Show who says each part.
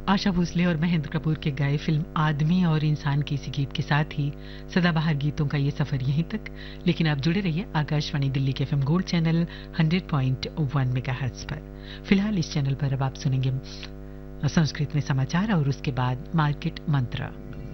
Speaker 1: आशा भोसले और महेंद्र कपूर के गाए फिल्म आदमी और इंसान के इसी गीत के साथ ही सदाबहार गीतों का ये सफर यहीं तक। लेकिन आप जुड़े रहिए आकाशवाणी दिल्ली के एफएम गोल्ड चैनल 100.1 मेगाहर्ट्ज पर। फिलहाल इस चैनल पर अब आप सुनेंगे संस्कृत में समाचार और उसके बाद मार्केट मंत्र।